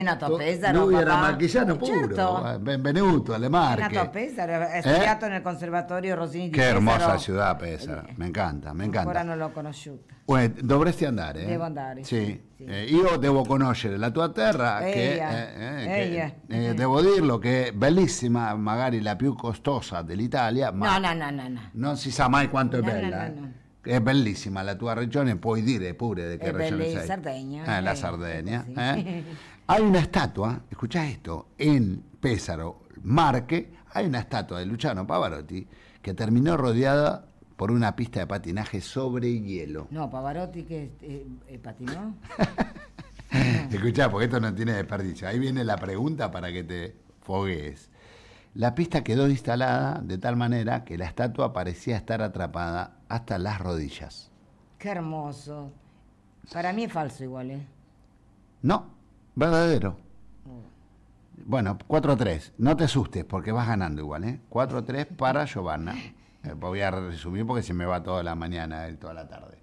Renato Pesaro, Lui era papà. marchigiano puro, Certo. Benvenuto alle Marche. Renato Pesaro ha studiato nel Conservatorio Rossini di Che Pesaro. hermosa ciudad Pesaro, mi encanta, mi Ancora encanta. non l'ho conosciuta. Dovresti andare. Devo andare, Sì. sì. Io devo conoscere la tua terra, che devo dirlo che è bellissima, magari la più costosa dell'Italia, ma No. non si sa mai quanto è No, bella. no. È bellissima la tua regione, puoi dire pure di che È regione bella sei. Sardegna. La Sardegna. Sì. Hay una estatua, escucha esto, en Pesaro, Marche, hay una estatua de Luciano Pavarotti que terminó rodeada por una pista de patinaje sobre hielo. No, Pavarotti che patinò? Escuchá, porque esto no tiene desperdicio. Ahí viene la pregunta para que te foguees. La pista quedó instalada de tal manera que la estatua parecía estar atrapada hasta las rodillas. Che hermoso. Para mí es falso igual, ¿eh? No, verdadero. Bueno, 4-3. No te asustes porque vas ganando igual, ¿eh? 4-3 para Giovanna. Voy a resumir porque se me va toda la mañana y toda la tarde.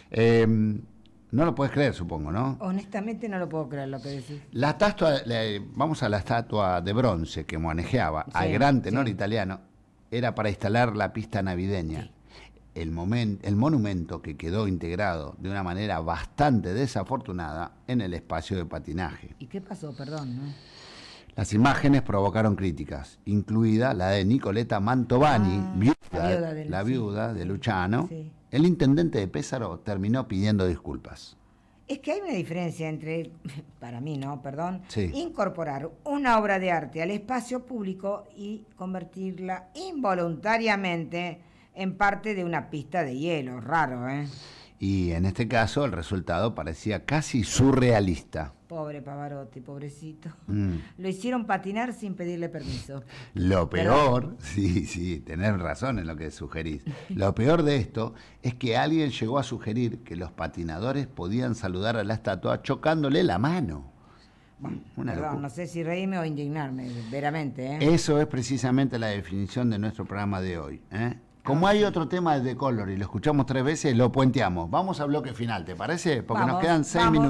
No lo puedes creer, supongo, ¿no? Honestamente no lo puedo creer lo que decís. La estatua, vamos a la estatua de bronce que manejeaba al gran tenor italiano, era para instalar la pista navideña. Sí. El monumento que quedó integrado de una manera bastante desafortunada en el espacio de patinaje. ¿Y qué pasó? Perdón, ¿no? Las imágenes provocaron críticas, incluida la de Nicoletta Mantovani, la viuda de Luciano. Sí. El intendente de Pesaro terminó pidiendo disculpas. Es que hay una diferencia entre, para mí, ¿no? Perdón, sí. Incorporar una obra de arte al espacio público y convertirla involuntariamente en parte de una pista de hielo. Raro, ¿eh? Y en este caso el resultado parecía casi surrealista. Pobre Pavarotti, pobrecito. Lo hicieron patinar sin pedirle permiso. Lo peor, sí, tenés razón en lo que sugerís. Lo peor de esto es que alguien llegó a sugerir que los patinadores podían saludar a la estatua chocándole la mano. Bueno, perdón, no sé si reírme o indignarme, veramente, ¿eh? Eso es precisamente la definición de nuestro programa de hoy, ¿eh? Como hay otro tema de The Color y lo escuchamos 3 veces, lo puenteamos. Vamos al bloque final, ¿te parece? Porque nos quedan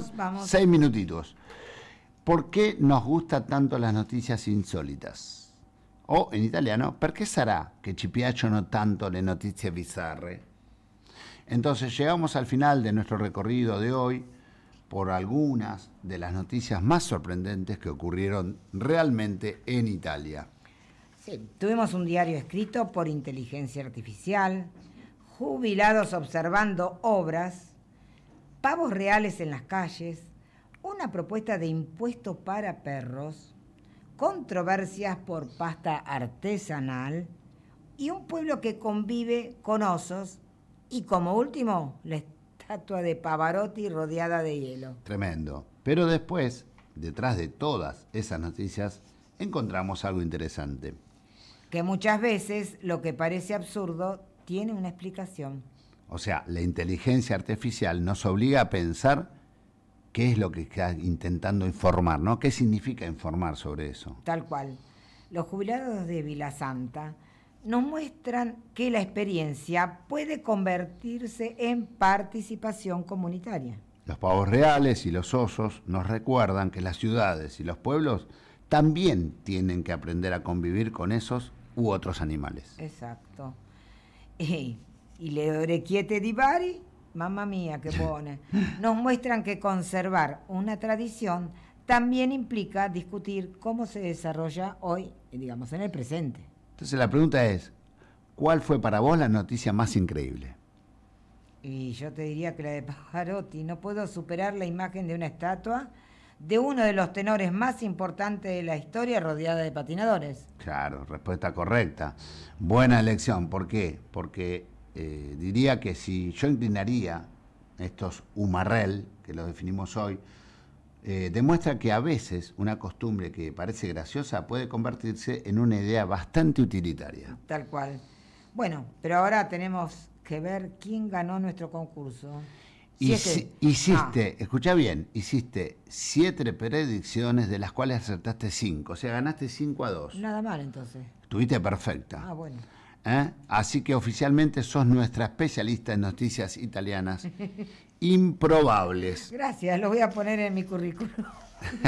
6 minutitos. ¿Por qué nos gustan tanto las noticias insólitas? O en italiano, ¿perché sarà che ci piacciono tanto le notizie bizzarre? Entonces llegamos al final de nuestro recorrido de hoy por algunas de las noticias más sorprendentes que ocurrieron realmente en Italia. Sí, tuvimos un diario escrito por inteligencia artificial, jubilados observando obras, pavos reales en las calles, una propuesta de impuesto para perros, controversias por pasta artesanal y un pueblo que convive con osos y, como último, la estatua de Pavarotti rodeada de hielo. Tremendo. Pero después, detrás de todas esas noticias, encontramos algo interesante. Que muchas veces lo que parece absurdo tiene una explicación. O sea, la inteligencia artificial nos obliga a pensar qué es lo que está intentando informar, ¿no? ¿Qué significa informar sobre eso? Tal cual. Los jubilados de Vilasanta nos muestran que la experiencia puede convertirse en participación comunitaria. Los pavos reales y los osos nos recuerdan que las ciudades y los pueblos también tienen que aprender a convivir con esos u otros animales. Exacto. Y le orecchiette di Bari, mamma mía, qué pone, nos muestran que conservar una tradición también implica discutir cómo se desarrolla hoy, digamos, en el presente. Entonces la pregunta es, ¿cuál fue para vos la noticia más increíble? Y yo te diría que la de Pavarotti. No puedo superar la imagen de una estatua de uno de los tenores más importantes de la historia rodeada de patinadores. Claro, respuesta correcta. Buena elección. ¿Por qué? Porque diría que si yo inclinaría estos humarrel, que los definimos hoy, demuestra que a veces una costumbre que parece graciosa puede convertirse en una idea bastante utilitaria. Tal cual. Bueno, pero ahora tenemos que ver quién ganó nuestro concurso. Escucha bien, hiciste 7 predicciones de las cuales acertaste 5, o sea, ganaste 5-2. Nada mal, entonces. Estuviste perfecta. Ah, bueno. Así que oficialmente sos nuestra especialista en noticias italianas improbables. Gracias, lo voy a poner en mi currículum.